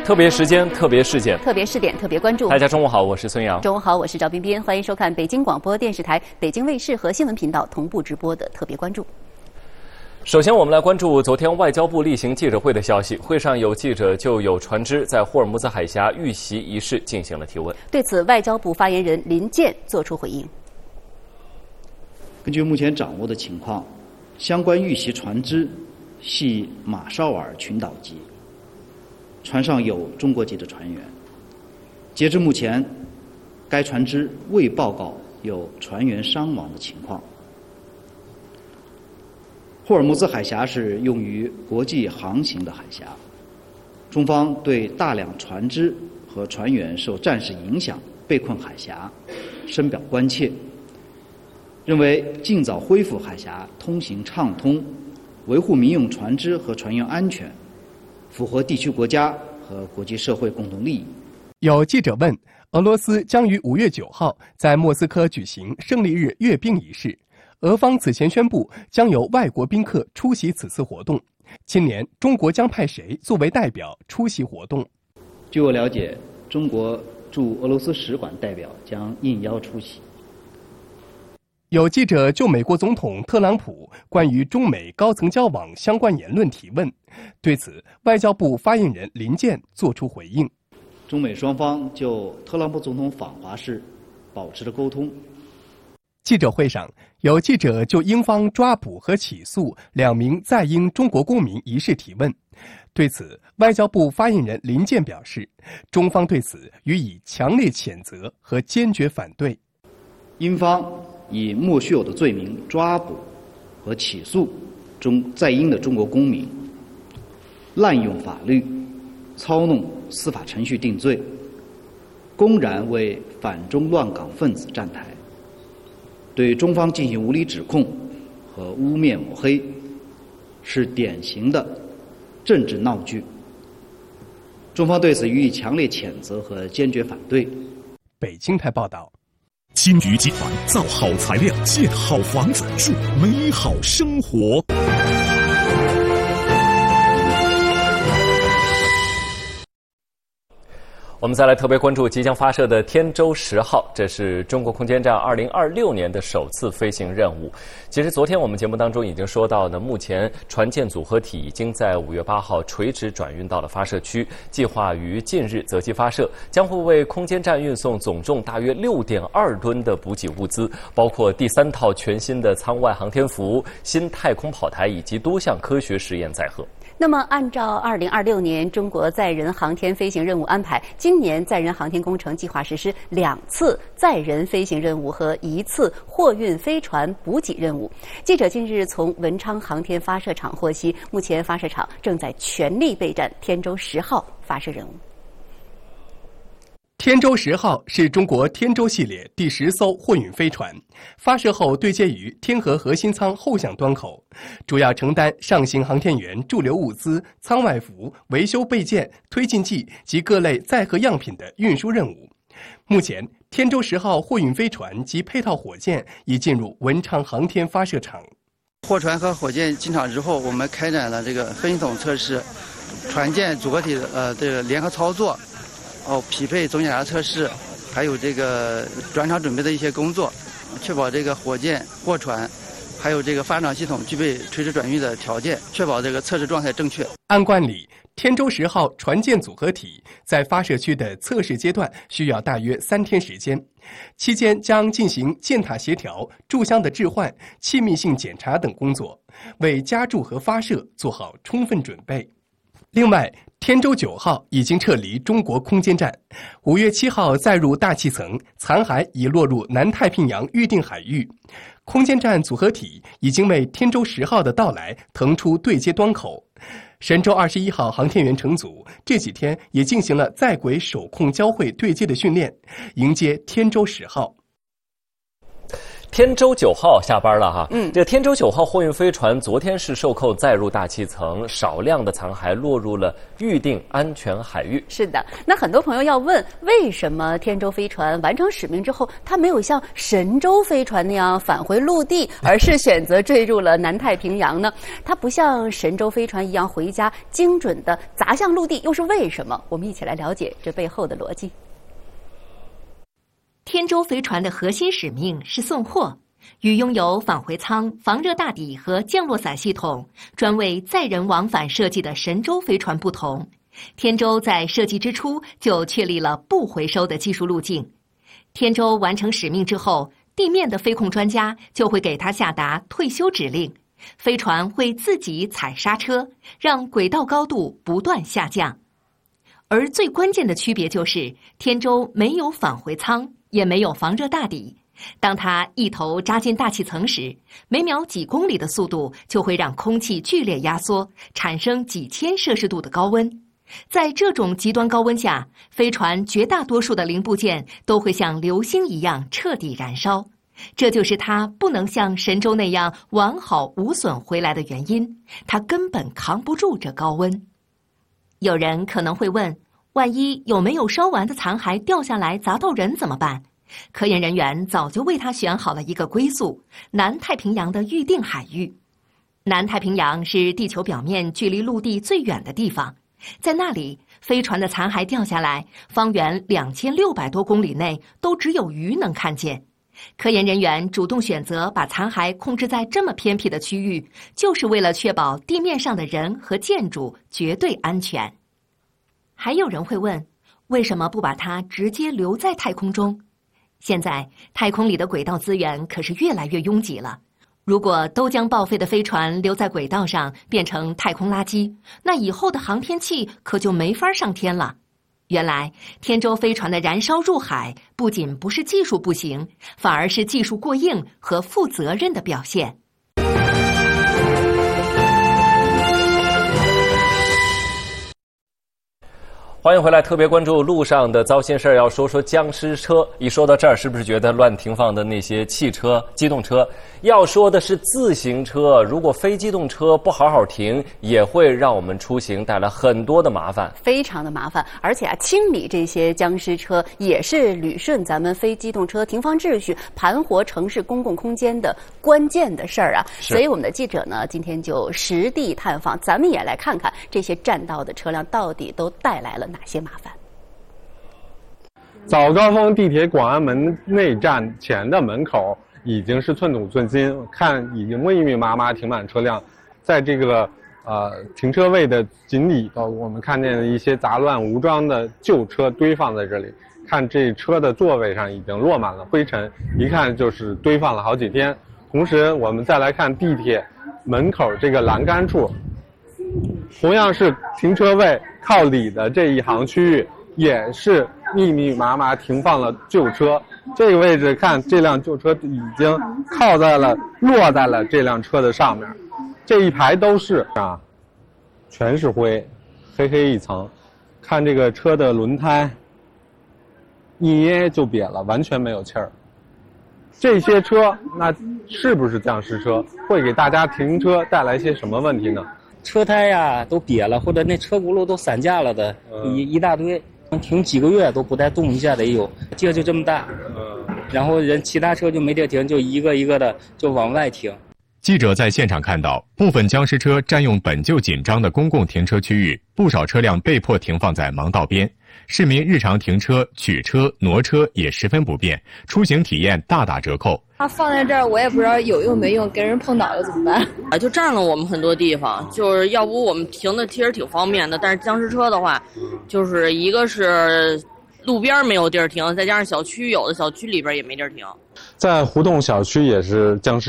特别时间，特别事件， 特别试点，特别关注。 大家中午好，我是孙阳。 中午好，我是赵彬彬，欢迎收看北京广播电视台、北京卫视和新闻频道同步直播的特别关注。 首先，我们来关注昨天外交部例行记者会的消息。会上有记者就有船只在霍尔木兹海峡遇袭一事进行了提问。 对此，外交部发言人林健作出回应。 根据目前掌握的情况，相关遇袭船只系马绍尔群岛籍，船上有中国籍的船员。截至目前，该船只未报告有船员伤亡的情况。霍尔木兹海峡是用于国际航行的海峡，中方对大量船只和船员受战事影响被困海峡深表关切，认为尽早恢复海峡通行畅通，维护民用船只和船员安全，符合地区国家和国际社会共同利益。 有记者问，俄罗斯将于5月9号在莫斯科举行胜利日阅兵仪式，俄方此前宣布将有外国宾客出席此次活动，今年中国将派谁作为代表出席活动？ 据我了解，中国驻俄罗斯使馆代表将应邀出席。 有记者就美国总统特朗普关于中美高层交往相关言论提问，对此，外交部发言人林健作出回应。 中美双方就特朗普总统访华事保持着沟通。 记者会上，有记者就英方抓捕和起诉2名在英中国公民一事提问，对此，外交部发言人林健表示，中方对此予以强烈谴责和坚决反对。 英方以莫须有的罪名抓捕和起诉在英的中国公民，滥用法律，操弄司法程序定罪，公然为反中乱港分子站台，对中方进行无理指控和污蔑抹黑，是典型的政治闹剧。中方对此予以强烈谴责和坚决反对。 北京台报道。 金鱼集团造好材料，建好房子，祝美好生活。 我们再来特别关注即将发射的天舟10号，这是中国空间站2026年的首次飞行任务。其实昨天我们节目当中已经说到呢，目前船舰组合体已经在5月8号垂直转运到了发射区，计划于近日择机发射，将会为空间站运送总重大约6.2吨的补给物资，包括第3套全新的舱外航天服、新太空跑台以及多项科学实验载荷。 那么，按照2026年中国载人航天飞行任务安排，今年载人航天工程计划实施2次载人飞行任务和1次货运飞船补给任务。记者近日从文昌航天发射场获悉，目前发射场正在全力备战天舟10号发射任务。 天舟10号是中国天舟系列第10艘货运飞船，发射后对接于天河核心舱后向端口，主要承担上行航天员驻留物资、舱外服、维修备件、推进剂及各类载荷样品的运输任务。目前，天舟10号货运飞船及配套火箭已进入文昌航天发射场。 货船和火箭进场之后，我们开展了这个分统测试、船舰组合体这个联合操作。匹配总检查测试，还有这个转场准备的一些工作，确保这个火箭、货船，还有这个发射场系统具备垂直转运的条件，确保这个测试状态正确。 按惯例，天舟10号船舰组合体在发射区的测试阶段需要大约3天时间，期间将进行舰塔协调、贮箱的置换、气密性检查等工作，为加注和发射做好充分准备。另外，天舟9号已经撤离中国空间站，5月7号载入大气层，残骸已落入南太平洋预定海域。空间站组合体已经为天舟10号的到来腾出对接端口。神舟21号航天员乘组这几天也进行了在轨手控交会对接的训练，迎接天舟10号。 天舟9号下班了哈，这天舟9号货运飞船昨天是受扣载入大气层，少量的残骸落入了预定安全海域。 是的，那很多朋友要问，为什么天舟飞船完成使命之后，它没有像神舟飞船那样返回陆地，而是选择坠入了南太平洋呢？它不像神舟飞船一样回家，精准的砸向陆地，又是为什么？我们一起来了解这背后的逻辑。 天舟飞船的核心使命是送货，与拥有返回舱、防热大底和降落伞系统，专为载人往返设计的神舟飞船不同，天舟在设计之初就确立了不回收的技术路径。天舟完成使命之后，地面的飞控专家就会给它下达退休指令，飞船会自己踩刹车，让轨道高度不断下降。而最关键的区别就是，天舟没有返回舱，也没有防热大底。当它一头扎进大气层时，每秒几公里的速度就会让空气剧烈压缩，产生几千摄氏度的高温。在这种极端高温下，飞船绝大多数的零部件都会像流星一样彻底燃烧。这就是它不能像神舟那样完好无损回来的原因，它根本扛不住这高温。有人可能会问，万一有没有烧完的残骸掉下来砸到人怎么办？科研人员早就为它选好了一个归宿——南太平洋的预定海域。南太平洋是地球表面距离陆地最远的地方，在那里，飞船的残骸掉下来，方圆2600多公里内都只有鱼能看见。科研人员主动选择把残骸控制在这么偏僻的区域，就是为了确保地面上的人和建筑绝对安全。还有人会问，为什么不把它直接留在太空中？现在太空里的轨道资源可是越来越拥挤了，如果都将报废的飞船留在轨道上变成太空垃圾，那以后的航天器可就没法上天了。原来天舟飞船的燃烧入海不仅不是技术不行，反而是技术过硬和负责任的表现。 欢迎回来，特别关注路上的糟心事儿，要说说僵尸车。一说到这儿，是不是觉得乱停放的那些汽车、机动车？要说的是自行车，如果非机动车不好好停，也会让我们出行带来很多的麻烦， 非常的麻烦。而且清理这些僵尸车也是捋顺咱们非机动车停放秩序、盘活城市公共空间的关键的事儿啊。所以我们的记者呢，今天就实地探访，咱们也来看看这些占道的车辆到底都带来了哪些麻烦。 早高峰地铁广安门内站前的门口已经是寸土寸金，看已经密密麻麻停满车辆，在这个停车位的井里头，我们看见了一些杂乱无章的旧车堆放在这里，看这车的座位上已经落满了灰尘，一看就是堆放了好几天。同时我们再来看地铁门口这个栏杆处，同样是停车位靠里的这一行区域，也是密密麻麻停放了旧车。这个位置看，这辆旧车已经落在了这辆车的上面，这一排都是全是灰，黑黑一层。看这个车的轮胎，一捏就瘪了，完全没有气儿。这些车那是不是僵尸车？会给大家停车带来些什么问题呢？ 车胎呀都瘪了，或者那车轱辘都散架了的，一大堆，停几个月都不带动一下的也有，地儿就这么大，然后其他车就没地儿停，就一个一个的就往外停。 记者在现场看到，部分僵尸车占用本就紧张的公共停车区域，不少车辆被迫停放在盲道边，市民日常停车、取车、挪车也十分不便，出行体验大打折扣。 它放在这儿，我也不知道有用没用，给人碰倒了怎么办？ 就占了我们很多地方，就是要不我们停的其实挺方便的，但是僵尸车的话，就是一个是路边没有地儿停，再加上小区有的小区里边也没地儿停。 在胡同小区也是僵尸